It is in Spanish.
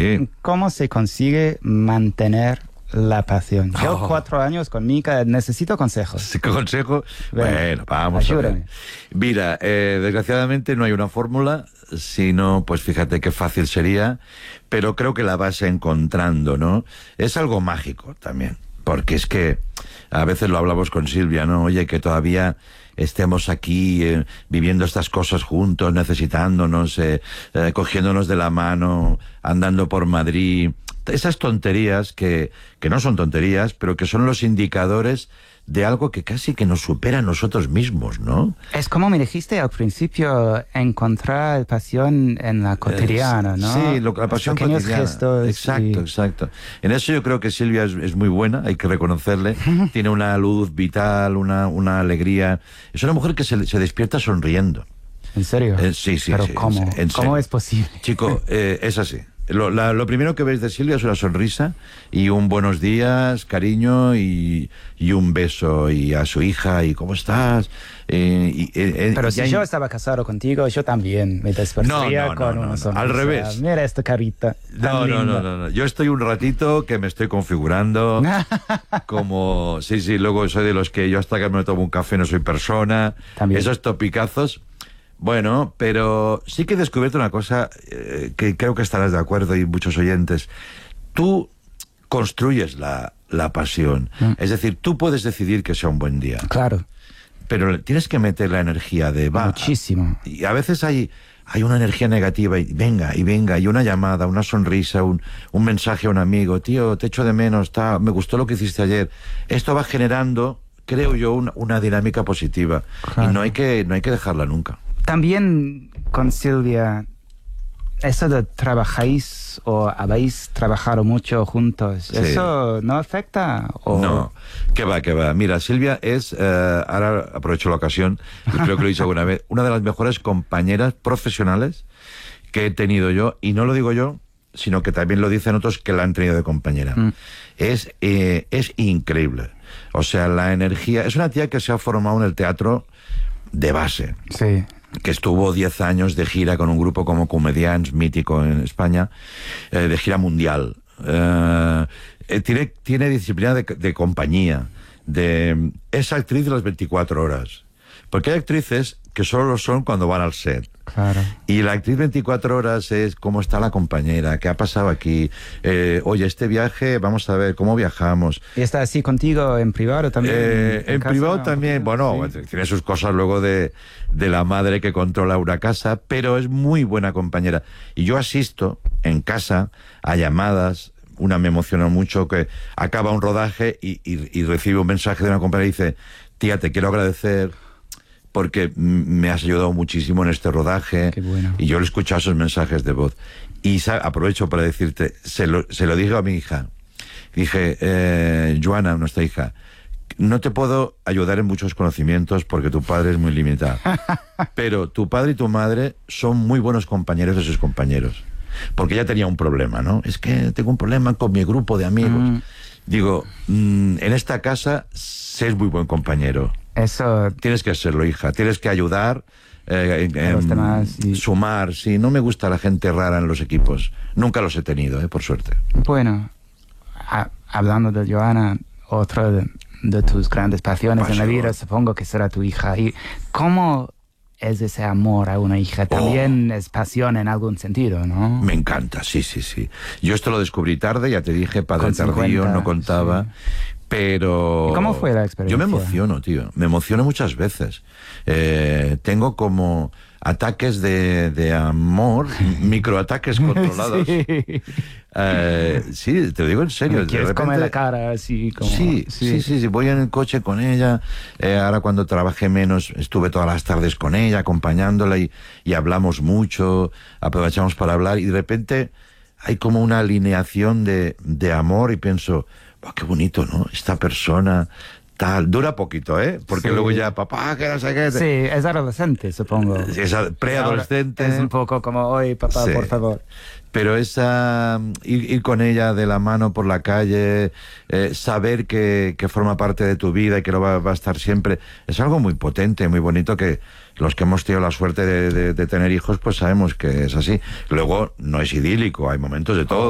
sí. ¿Cómo se consigue mantener la pasión? Yo 4 años con Mika, necesito consejos. ¿Consejo? Bueno, vamos ayúdame. a ver. Mira, desgraciadamente no hay una fórmula, sino, pues fíjate qué fácil sería, pero creo que la vas encontrando, ¿no? Es algo mágico también, porque es que a veces lo hablamos con Silvia, ¿no? Oye, que todavía estemos aquí viviendo estas cosas juntos, necesitándonos, cogiéndonos de la mano, andando por Madrid. Esas tonterías que no son tonterías, pero que son los indicadores de algo que casi que nos supera a nosotros mismos, ¿no? Es como me dijiste al principio, encontrar pasión en la cotidiana, ¿no? Sí, la pasión pequeños cotidiana. gestos. Exacto. En eso yo creo que Silvia es muy buena, hay que reconocerle. Tiene una luz vital, una alegría. Es una mujer que se despierta sonriendo. ¿En serio? Sí. ¿Pero sí, cómo? en ¿Cómo serio. es posible? Chico, es así. Lo primero que veis de Silvia es una sonrisa y un buenos días, cariño y un beso, y a su hija, y ¿cómo estás? Pero si yo estaba casado contigo, yo también me despertaría con una sonrisa. Al revés. Mira esta carita tan linda. No. Yo estoy un ratito que me estoy configurando como... Sí, luego soy de los que yo hasta que me tomo un café no soy persona. También. Esos topicazos... Bueno, pero sí que he descubierto una cosa que creo que estarás de acuerdo, y muchos oyentes. Tú construyes la pasión. Es decir, tú puedes decidir que sea un buen día. Claro. Pero tienes que meter la energía de... Muchísimo. Y a veces hay una energía negativa y venga, y una llamada, una sonrisa, un mensaje a un amigo. Tío, te echo de menos, me gustó lo que hiciste ayer. Esto va generando, creo yo, una dinámica positiva. Claro. Y no hay que dejarla nunca. También con Silvia, eso de trabajáis o habéis trabajado mucho juntos, sí. ¿Eso no afecta? ¿O? No, que va. Mira, Silvia es, ahora aprovecho la ocasión, y creo que lo he dicho alguna vez, una de las mejores compañeras profesionales que he tenido yo, y no lo digo yo, sino que también lo dicen otros que la han tenido de compañera. Es increíble. O sea, la energía... Es una tía que se ha formado en el teatro de base. Sí. Que estuvo 10 años de gira con un grupo como Comedians, mítico en España, de gira mundial. Tiene disciplina de compañía. Es actriz de las 24 horas. Porque hay actrices que solo lo son cuando van al set. Claro. Y la actriz 24 horas es cómo está la compañera, qué ha pasado aquí, oye, este viaje, vamos a ver cómo viajamos. ¿Y está así contigo en privado también? En privado también, bueno, sí. Tiene sus cosas luego de la madre que controla una casa, pero es muy buena compañera. Y yo asisto en casa a llamadas. Una me emociona mucho, que acaba un rodaje y recibe un mensaje de una compañera y dice: tía, te quiero agradecer porque me has ayudado muchísimo en este rodaje. Qué bueno. Y yo le he escuchado esos mensajes de voz. Y aprovecho para decirte, se lo digo a mi hija. Dije, Joana, nuestra hija, no te puedo ayudar en muchos conocimientos porque tu padre es muy limitado. Pero tu padre y tu madre son muy buenos compañeros de sus compañeros. Porque ella tenía un problema, ¿no? Es que tengo un problema con mi grupo de amigos. Digo, en esta casa sé muy buen compañero. Eso... Tienes que serlo, hija. Tienes que ayudar, los demás, y... sumar. Sí, no me gusta la gente rara en los equipos. Nunca los he tenido, por suerte. Bueno, hablando de Joana, otra de tus grandes pasiones en la vida, supongo que será tu hija. ¿Y cómo es ese amor a una hija? También es pasión en algún sentido, ¿no? Me encanta, sí. Yo esto lo descubrí tarde, ya te dije, padre tardío, no contaba... Sí. Pero... ¿Y cómo fue la experiencia? Yo me emociono, tío. Me emociono muchas veces. Tengo como ataques de amor, microataques controlados. Sí, te lo digo en serio. ¿Quieres comer la cara así? Como... Sí. Voy en el coche con ella. Ahora cuando trabajé menos, estuve todas las tardes con ella, acompañándola y hablamos mucho, aprovechamos para hablar y de repente hay como una alineación de amor y pienso... Oh, qué bonito, ¿no? Esta persona, tal. Dura poquito, ¿eh? Porque luego ya, papá, que no sé qué. Sí, es adolescente, supongo. Es preadolescente. Es un poco como, hoy, papá, sí. Por favor. Pero ir con ella de la mano por la calle, saber que forma parte de tu vida y que lo va a estar siempre, es algo muy potente, muy bonito, que los que hemos tenido la suerte de tener hijos, pues sabemos que es así. Luego, no es idílico, hay momentos de todo.